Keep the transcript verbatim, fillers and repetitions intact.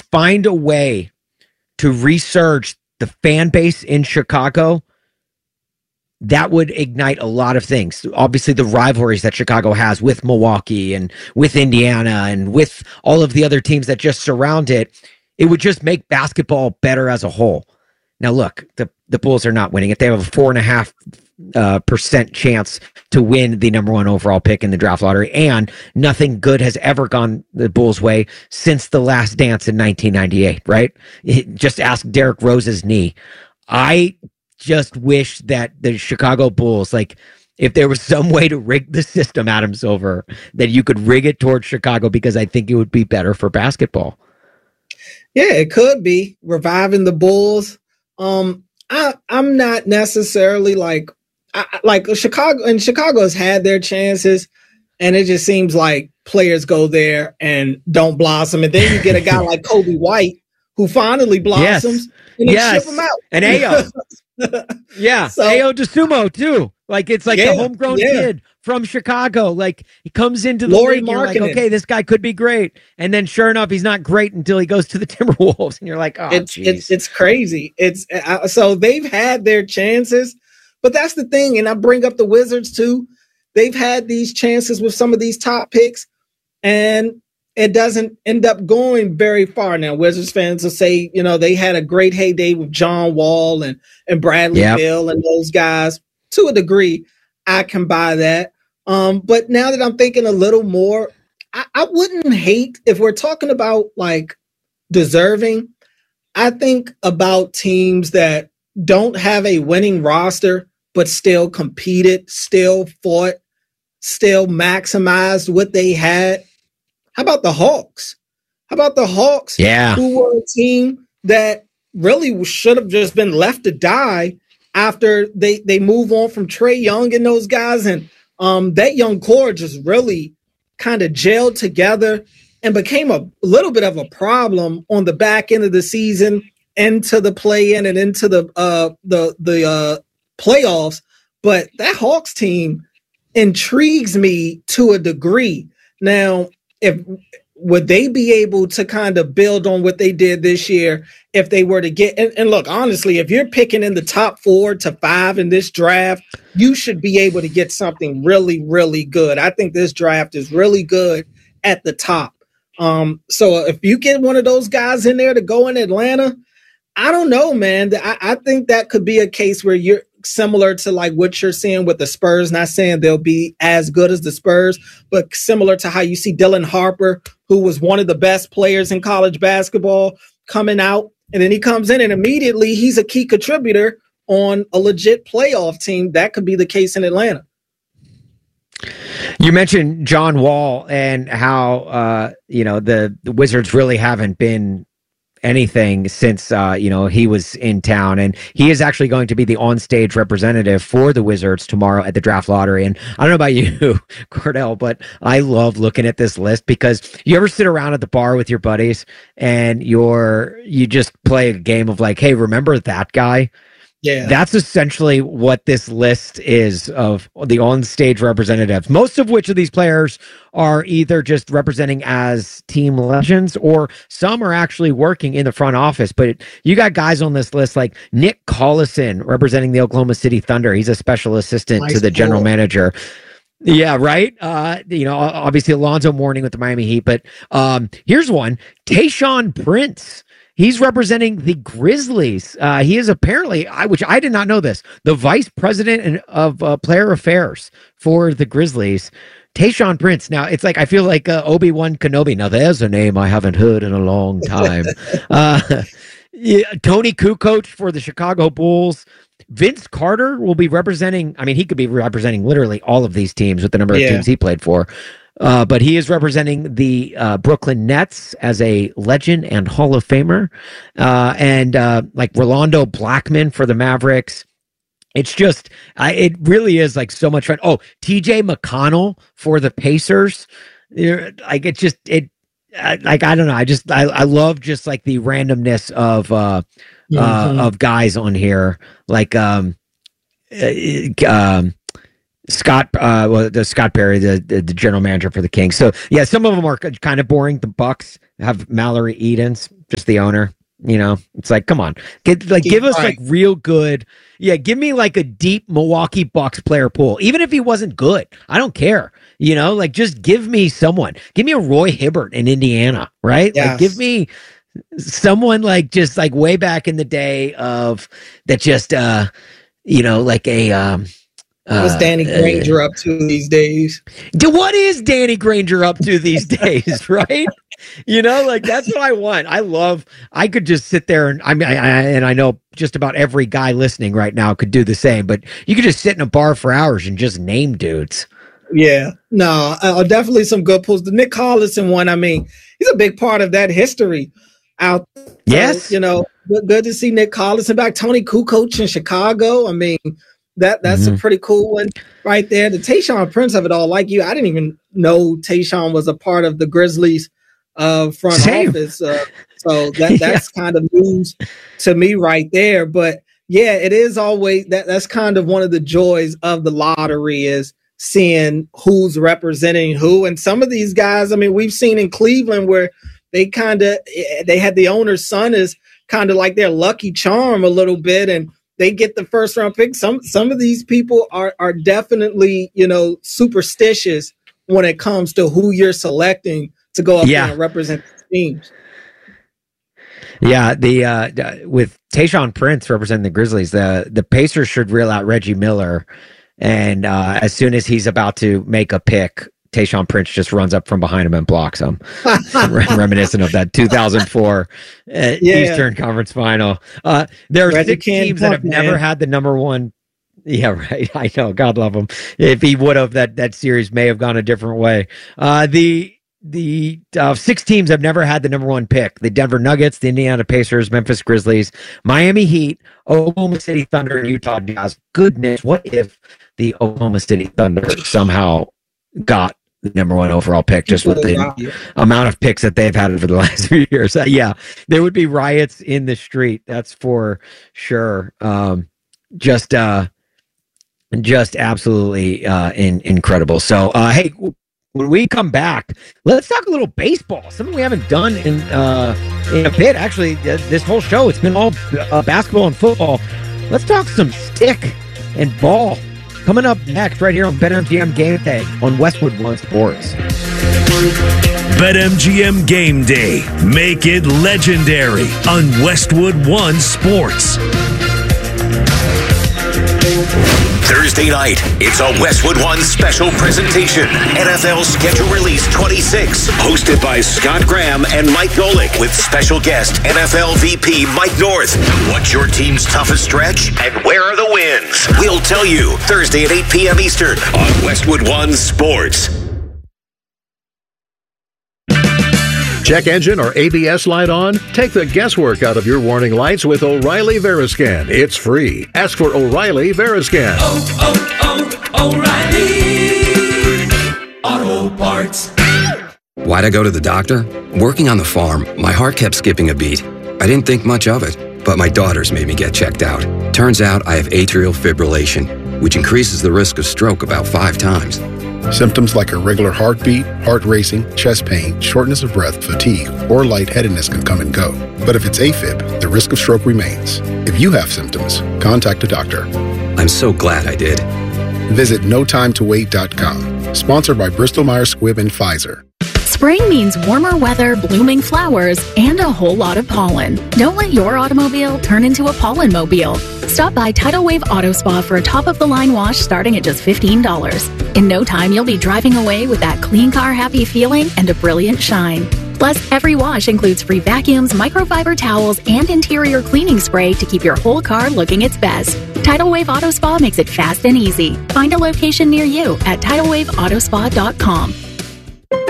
find a way to resurge the fan base in Chicago, that would ignite a lot of things. Obviously, the rivalries that Chicago has with Milwaukee and with Indiana and with all of the other teams that just surround it, it would just make basketball better as a whole. Now, look, the, the Bulls are not winning it. They have a four and a half uh, percent chance to win the number one overall pick in the draft lottery, and nothing good has ever gone the Bulls' way since the last dance in nineteen ninety-eight, right? It, just ask Derrick Rose's knee. I just wish that the Chicago Bulls, like, if there was some way to rig the system, Adam Silver, that you could rig it towards Chicago, because I think it would be better for basketball. Yeah, it could be reviving the Bulls. Um, I, I'm not necessarily like, I, like Chicago, and Chicago has had their chances, and it just seems like players go there and don't blossom. And then you get a guy like Kobe White who finally blossoms, yes. and they yes. ship him out. And Ayo. yeah. So, Ayo DeSumo too. Like, it's like yeah, the homegrown yeah. kid from Chicago. Like, he comes into the Lauri league, you're like, okay, this guy could be great. And then sure enough, he's not great until he goes to the Timberwolves. And you're like, oh, it's, geez. it's, it's crazy. It's uh, so they've had their chances, but that's the thing. And I bring up the Wizards too. They've had these chances with some of these top picks, and it doesn't end up going very far. Now, Wizards fans will say, you know, they had a great heyday with John Wall and, and Bradley yep. Beal and those guys. To a degree, I can buy that. Um, but now that I'm thinking a little more, I, I wouldn't hate, if we're talking about like deserving, I think about teams that don't have a winning roster, but still competed, still fought, still maximized what they had. How about the Hawks? How about the Hawks? Yeah. Who were a team that really should have just been left to die after they, they move on from Trae Young and those guys. And um, that young core just really kind of gelled together and became a little bit of a problem on the back end of the season, into the play-in and into the uh, the the uh, playoffs. But that Hawks team intrigues me to a degree. Now, if would they be able to kind of build on what they did this year if they were to get, and, and look, honestly, if you're picking in the top four to five in this draft, you should be able to get something really, really good. I think this draft is really good at the top. Um, so if you get one of those guys in there to go in Atlanta, I don't know, man. I, I think that could be a case where you're similar to like what you're seeing with the Spurs. Not saying they'll be as good as the Spurs, but similar to how you see Dylan Harper, who was one of the best players in college basketball, coming out, and then he comes in and immediately he's a key contributor on a legit playoff team. That could be the case in Atlanta. You mentioned John Wall and how uh, you know the, the Wizards really haven't been anything since uh you know he was in town, and he is actually going to be the on-stage representative for the Wizards tomorrow at the draft lottery. And I don't know about you, Cordell, but I love looking at this list, because you ever sit around at the bar with your buddies and you're you just play a game of like, hey, remember that guy? Yeah, that's essentially what this list is, of the on-stage representatives, most of which of these players are either just representing as team legends, or some are actually working in the front office. But you got guys on this list like Nick Collison representing the Oklahoma City Thunder. He's a special assistant nice to the general manager. Yeah, right. Uh, you know, obviously Alonzo Mourning with the Miami Heat. But um, here's one, Tayshaun Prince. He's representing the Grizzlies. Uh, he is apparently, I, which I did not know this, the vice president of uh, player affairs for the Grizzlies. Tayshaun Prince. Now, it's like, I feel like uh, Obi-Wan Kenobi. Now, there's a name I haven't heard in a long time. uh, yeah, Tony Kukoc for the Chicago Bulls. Vince Carter will be representing, I mean, he could be representing literally all of these teams with the number of yeah. teams he played for. Uh, but he is representing the uh, Brooklyn Nets as a legend and Hall of Famer. Uh, and uh, like Rolando Blackman for the Mavericks. It's just, I, it really is like so much fun. Oh, T J McConnell for the Pacers. Like, it just, it, like, I don't know. I just, I, I love just like the randomness of, uh, mm-hmm. uh, of guys on here. Like, um, uh, um, Scott, uh, well, the Scott Perry, the, the the general manager for the Kings. So yeah, some of them are kind of boring. The Bucks have Mallory Edens, just the owner. You know, it's like, come on, get like Keep give us right. like real good. Yeah, give me like a deep Milwaukee Bucks player pool, even if he wasn't good. I don't care. You know, like just give me someone. Give me a Roy Hibbert in Indiana, right? Yes. Like give me someone like just like way back in the day of that. Just uh, you know, like a um. What's uh, Danny Granger uh, up to these days? What is Danny Granger up to these days, right? You know, like that's what I want. I love, I could just sit there and I mean, I, I, and I know just about every guy listening right now could do the same, but you could just sit in a bar for hours and just name dudes. Yeah, no, uh, definitely some good pulls. The Nick Collison one, I mean, he's a big part of that history out. Yes. So, you know, good, good to see Nick Collison back. Tony Kukoc in Chicago. I mean, That that's mm-hmm. a pretty cool one right there. The Tayshaun Prince of it all, like you, I didn't even know Tayshaun was a part of the Grizzlies uh, front Same. office. Uh, so that that's yeah. kind of news to me right there. But yeah, it is always that. That's kind of one of the joys of the lottery is seeing who's representing who. And some of these guys, I mean, we've seen in Cleveland where they kind of they had the owner's son is kind of like their lucky charm a little bit, and they get the first round pick. Some some of these people are are definitely, you know, superstitious when it comes to who you're selecting to go up yeah. there and represent the teams. Yeah, the uh, with Tayshaun Prince representing the Grizzlies, the the Pacers should reel out Reggie Miller, and uh, as soon as he's about to make a pick, Tayshaun Prince just runs up from behind him and blocks him. Reminiscent of that two thousand four uh, yeah. Eastern Conference Final. Uh, there are Reggie six teams that have man. never had the number one. Yeah, right. I know. God love him. If he would have, that that series may have gone a different way. Uh, the the uh, six teams have never had the number one pick: the Denver Nuggets, the Indiana Pacers, Memphis Grizzlies, Miami Heat, Oklahoma City Thunder, and Utah Jazz. Goodness, what if the Oklahoma City Thunder somehow got the number one overall pick just with the amount of picks that they've had over the last few years? Uh, yeah, there would be riots in the street. That's for sure. Um, just, uh, just absolutely uh, in, incredible. So, uh, hey, when we come back, let's talk a little baseball. Something we haven't done in uh, in a bit. Actually, uh, this whole show, it's been all uh, basketball and football. Let's talk some stick and ball. Coming up next, right here on BetMGM Game Day on Westwood One Sports. BetMGM Game Day. Make it legendary on Westwood One Sports. Thursday night, it's a Westwood One special presentation. N F L Schedule Release twenty-six, hosted by Scott Graham and Mike Golick, with special guest N F L V P Mike North. What's your team's toughest stretch, and where are the wins? We'll tell you Thursday at eight p.m. Eastern on Westwood One Sports. Check engine or A B S light on? Take the guesswork out of your warning lights with O'Reilly Veriscan. It's free. Ask for O'Reilly Veriscan. Oh, oh, oh, O'Reilly Auto Parts. Why'd I go to the doctor? Working on the farm, my heart kept skipping a beat. I didn't think much of it, but my daughters made me get checked out. Turns out I have atrial fibrillation, which increases the risk of stroke about five times. Symptoms like irregular heartbeat, heart racing, chest pain, shortness of breath, fatigue, or lightheadedness can come and go. But if it's AFib, the risk of stroke remains. If you have symptoms, contact a doctor. I'm so glad I did. Visit no time to wait dot com. Sponsored by Bristol Myers Squibb and Pfizer. Spring means warmer weather, blooming flowers, and a whole lot of pollen. Don't let your automobile turn into a pollen mobile. Stop by Tidal Wave Auto Spa for a top-of-the-line wash starting at just fifteen dollars. In no time, you'll be driving away with that clean car happy feeling and a brilliant shine. Plus, every wash includes free vacuums, microfiber towels, and interior cleaning spray to keep your whole car looking its best. Tidal Wave Auto Spa makes it fast and easy. Find a location near you at tidal wave auto spa dot com.